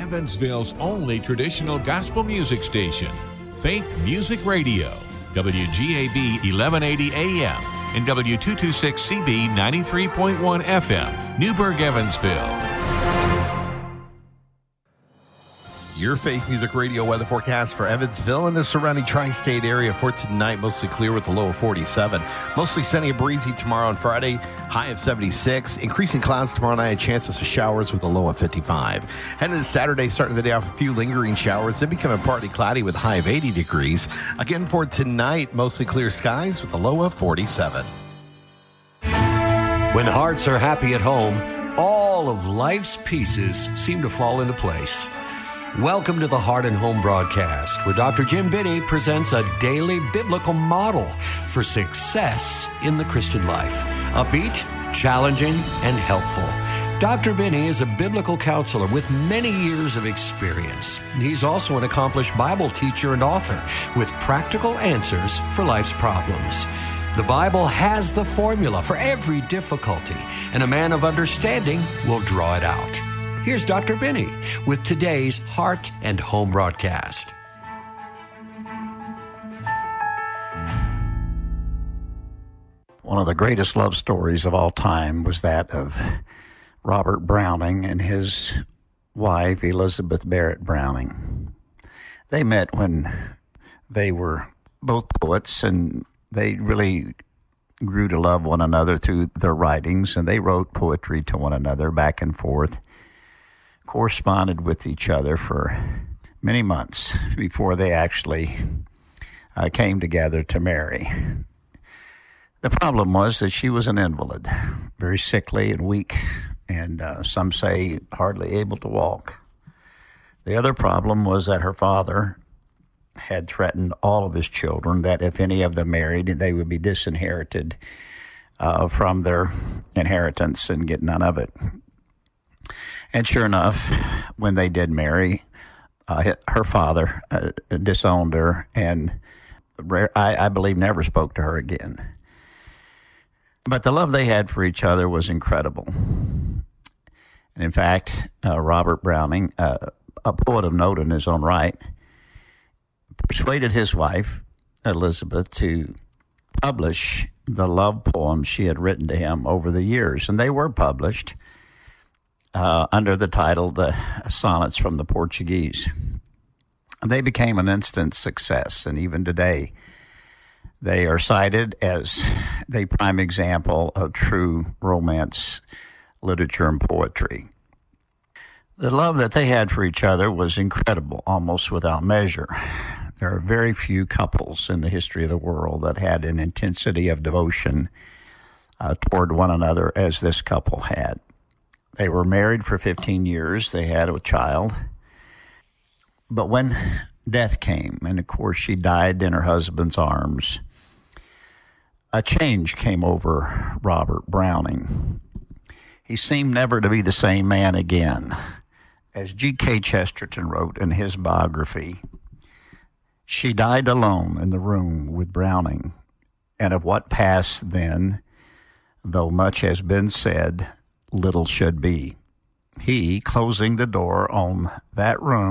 Evansville's only traditional gospel music station, Faith Music Radio, WGAB 1180 AM and W226CB 93.1 FM, Newburgh, Evansville. Your Faith Music Radio weather forecast for Evansville and the surrounding tri-state area for tonight. Mostly clear with a low of 47. Mostly sunny and breezy tomorrow and Friday. High of 76. Increasing clouds tomorrow night. Chances of showers with a low of 55. Heading to Saturday, starting the day off, a few lingering showers. Then becoming partly cloudy with a high of 80 degrees. Again for tonight, mostly clear skies with a low of 47. When hearts are happy at home, all of life's pieces seem to fall into place. Welcome to the Heart and Home broadcast, where Dr. Jim Binney presents a daily biblical model for success in the Christian life. Upbeat, challenging, and helpful. Dr. Binney is a biblical counselor with many years of experience. He's also an accomplished Bible teacher and author with practical answers for life's problems. The Bible has the formula for every difficulty, and a man of understanding will draw it out. Here's Dr. Binney with today's Heart and Home broadcast. One of the greatest love stories of all time was that of Robert Browning and his wife, Elizabeth Barrett Browning. They met when they were both poets, and they really grew to love one another through their writings, and they wrote poetry to one another back and forth, corresponded with each other for many months before they actually came together to marry. The problem was that she was an invalid, very sickly and weak, and some say hardly able to walk. The other problem was that her father had threatened all of his children that if any of them married, they would be disinherited from their inheritance and get none of it. And sure enough, when they did marry, her father disowned her and I believe never spoke to her again. But the love they had for each other was incredible. And in fact, Robert Browning, a poet of note in his own right, persuaded his wife, Elizabeth, to publish the love poems she had written to him over the years. And they were published under the title The Sonnets from the Portuguese. They became an instant success, and even today they are cited as the prime example of true romance literature and poetry. The love that they had for each other was incredible, almost without measure. There are very few couples in the history of the world that had an intensity of devotion toward one another as this couple had. They were married for 15 years. They had a child. But when death came, and of course she died in her husband's arms, a change came over Robert Browning. He seemed never to be the same man again. As G.K. Chesterton wrote in his biography, she died alone in the room with Browning, and of what passed then, though much has been said, little should be. He, closing the door on that room,